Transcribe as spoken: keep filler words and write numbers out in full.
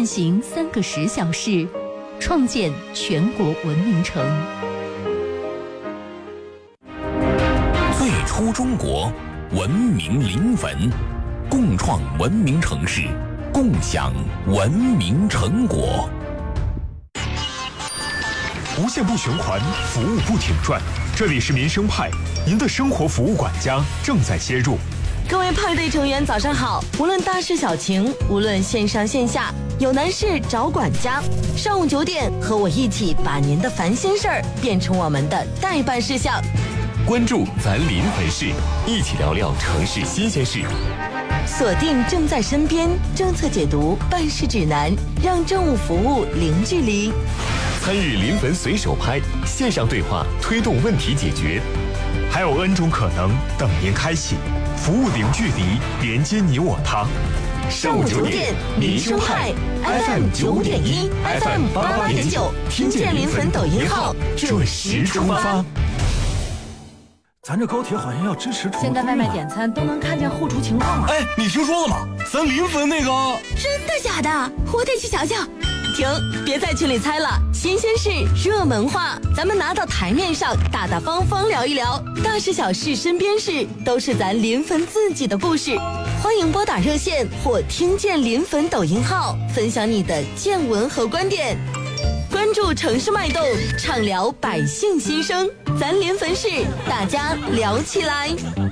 践行三个十小时，创建全国文明城。 最初中国，文明临汾，共创文明城市，共享文明成果。 无限不循环，服务不停转。这里是民生派，您的生活服务管家正在接入。 各位派对成员早上好，无论大事小情，无论线上线下，有难事找管家。上午九点，和我一起把您的烦心事儿变成我们的待办事项。 关注咱临汾市，一起聊聊城市新鲜事。 锁定正在身边政策解读办事指南，让政务服务零距离。 参与临汾随手拍线上对话，推动问题解决。 还有 N 种可能等您开启，服务零距离，连接你我他。 上午九点，民生派 F M 九点一 ，F M 八八点九，听见临汾抖音号准时出发。 咱这高铁好像要支持重现在外卖点餐都能看见后厨情况了。 哎，你听说了吗？咱临汾那个…… 真的假的？我得去瞧瞧。 停，别在群里猜了，新鲜事、热门话，咱们拿到台面上，大大方方聊一聊，大事小事、身边事，都是咱临汾自己的故事。欢迎拨打热线或听见临汾抖音号，分享你的见闻和观点。关注城市脉动，畅聊百姓心声，咱临汾市，大家聊起来。